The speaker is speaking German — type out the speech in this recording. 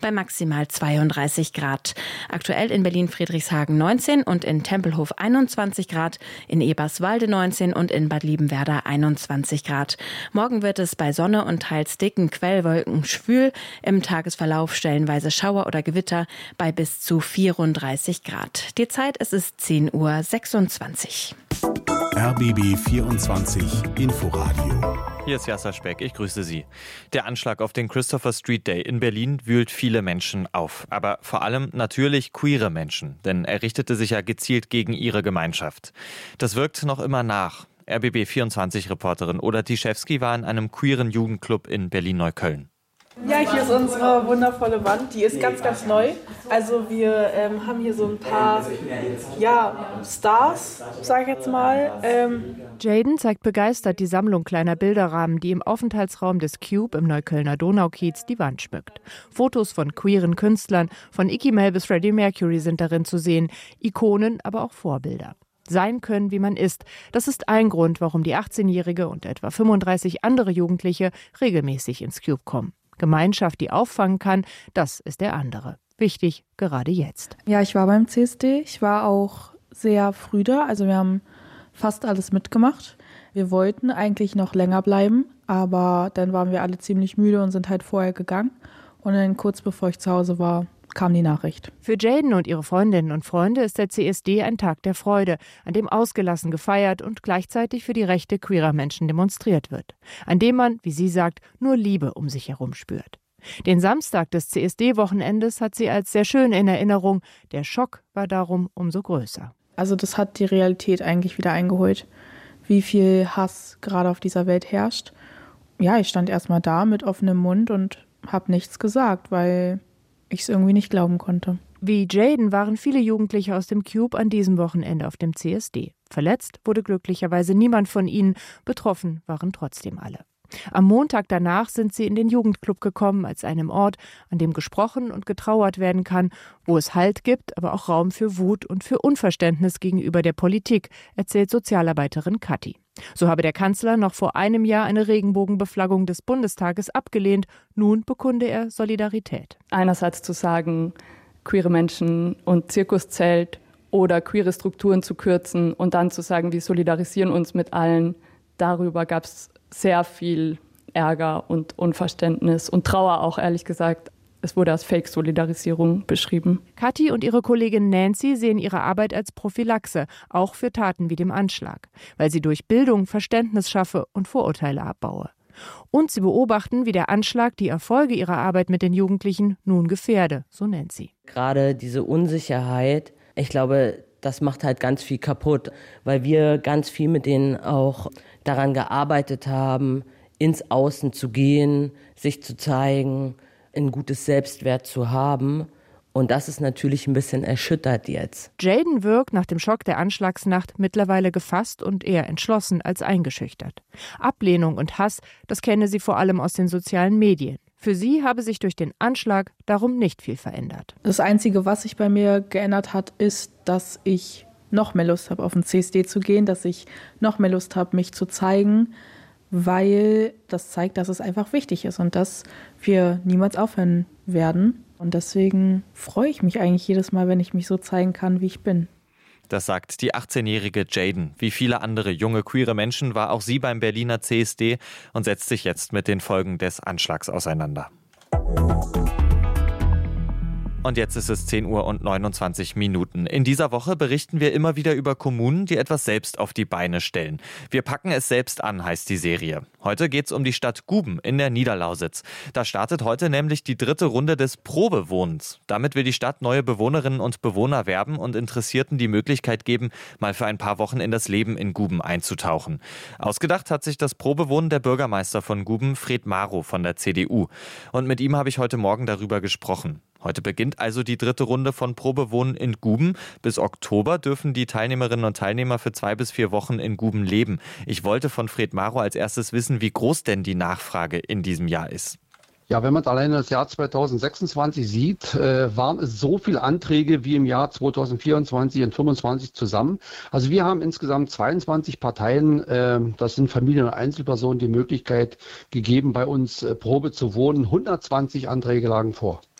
bei maximal 32 Grad. Aktuell in Berlin-Friedrichshagen 19 und in Tempelhof 21 Grad, in Eberswalde 19 und in Bad Liebenwerda 21 Grad. Morgen wird es bei Sonne und teils dicken Quellwolken schwül, im Tagesverlauf stellenweise Schauer oder Gewitter bei bis zu 34 Grad. Die Zeit, es ist 10:26 Uhr. RBB 24 Inforadio. Hier ist Jasser Speck, ich grüße Sie. Der Anschlag auf den Christopher Street Day in Berlin wühlt viele Menschen auf. Aber vor allem natürlich queere Menschen, denn er richtete sich ja gezielt gegen ihre Gemeinschaft. Das wirkt noch immer nach. RBB24-Reporterin Oda Tischewski war in einem queeren Jugendclub in Berlin-Neukölln. Ja, hier ist unsere wundervolle Wand, die ist ganz, ganz neu. Also wir haben hier so ein paar Stars, sage ich jetzt mal. Jaden zeigt begeistert die Sammlung kleiner Bilderrahmen, die im Aufenthaltsraum des Cube im Neuköllner Donaukiez die Wand schmückt. Fotos von queeren Künstlern, von Icky Mel bis Freddie Mercury sind darin zu sehen, Ikonen, aber auch Vorbilder. Sein können, wie man ist. Das ist ein Grund, warum die 18-Jährige und etwa 35 andere Jugendliche regelmäßig ins Cube kommen. Gemeinschaft, die auffangen kann, das ist der andere. Wichtig, gerade jetzt. Ja, ich war beim CSD. Ich war auch sehr früh da. Also wir haben fast alles mitgemacht. Wir wollten eigentlich noch länger bleiben, aber dann waren wir alle ziemlich müde und sind halt vorher gegangen. Und dann kurz bevor ich zu Hause war, kam die Nachricht. Für Jaden und ihre Freundinnen und Freunde ist der CSD ein Tag der Freude, an dem ausgelassen gefeiert und gleichzeitig für die Rechte queerer Menschen demonstriert wird. An dem man, wie sie sagt, nur Liebe um sich herum spürt. Den Samstag des CSD-Wochenendes hat sie als sehr schön in Erinnerung. Der Schock war darum umso größer. Also das hat die Realität eigentlich wieder eingeholt, wie viel Hass gerade auf dieser Welt herrscht. Ja, ich stand erstmal da mit offenem Mund und habe nichts gesagt, weil ich es irgendwie nicht glauben konnte. Wie Jaden waren viele Jugendliche aus dem Cube an diesem Wochenende auf dem CSD. Verletzt wurde glücklicherweise niemand von ihnen, betroffen waren trotzdem alle. Am Montag danach sind sie in den Jugendclub gekommen, als einem Ort, an dem gesprochen und getrauert werden kann, wo es Halt gibt, aber auch Raum für Wut und für Unverständnis gegenüber der Politik, erzählt Sozialarbeiterin Kathi. So habe der Kanzler noch vor einem Jahr eine Regenbogenbeflaggung des Bundestages abgelehnt. Nun bekunde er Solidarität. Einerseits zu sagen, queere Menschen und Zirkuszelt oder queere Strukturen zu kürzen und dann zu sagen, wir solidarisieren uns mit allen. Darüber gab es sehr viel Ärger und Unverständnis und Trauer auch, ehrlich gesagt. Es wurde als Fake-Solidarisierung beschrieben. Kathi und ihre Kollegin Nancy sehen ihre Arbeit als Prophylaxe, auch für Taten wie dem Anschlag, weil sie durch Bildung Verständnis schaffe und Vorurteile abbaue. Und sie beobachten, wie der Anschlag die Erfolge ihrer Arbeit mit den Jugendlichen nun gefährde, so Nancy. Gerade diese Unsicherheit, ich glaube, das macht halt ganz viel kaputt, weil wir ganz viel mit denen auch daran gearbeitet haben, ins Außen zu gehen, sich zu zeigen, ein gutes Selbstwert zu haben. Und das ist natürlich ein bisschen erschüttert jetzt. Jaden wirkt nach dem Schock der Anschlagsnacht mittlerweile gefasst und eher entschlossen als eingeschüchtert. Ablehnung und Hass, das kenne sie vor allem aus den sozialen Medien. Für sie habe sich durch den Anschlag darum nicht viel verändert. Das Einzige, was sich bei mir geändert hat, ist, dass ich noch mehr Lust habe, auf den CSD zu gehen, dass ich noch mehr Lust habe, mich zu zeigen, weil das zeigt, dass es einfach wichtig ist und dass wir niemals aufhören werden. Und deswegen freue ich mich eigentlich jedes Mal, wenn ich mich so zeigen kann, wie ich bin. Das sagt die 18-jährige Jaden. Wie viele andere junge queere Menschen war auch sie beim Berliner CSD und setzt sich jetzt mit den Folgen des Anschlags auseinander. Und jetzt ist es 10:29 Uhr. In dieser Woche berichten wir immer wieder über Kommunen, die etwas selbst auf die Beine stellen. Wir packen es selbst an, heißt die Serie. Heute geht es um die Stadt Guben in der Niederlausitz. Da startet heute nämlich die 3. Runde des Probewohnens. Damit will die Stadt neue Bewohnerinnen und Bewohner werben und Interessierten die Möglichkeit geben, mal für ein paar Wochen in das Leben in Guben einzutauchen. Ausgedacht hat sich das Probewohnen der Bürgermeister von Guben, Fred Marow von der CDU. Und mit ihm habe ich heute Morgen darüber gesprochen. Heute beginnt also die 3. Runde von Probewohnen in Guben. Bis Oktober dürfen die Teilnehmerinnen und Teilnehmer für 2 bis 4 Wochen in Guben leben. Ich wollte von Fred Marow als erstes wissen, wie groß denn die Nachfrage in diesem Jahr ist. Ja, wenn man alleine das Jahr 2026 sieht, waren es so viele Anträge wie im Jahr 2024 und 2025 zusammen. Also wir haben insgesamt 22 Parteien, das sind Familien und Einzelpersonen, die Möglichkeit gegeben, bei uns Probe zu wohnen. 120 Anträge lagen vor.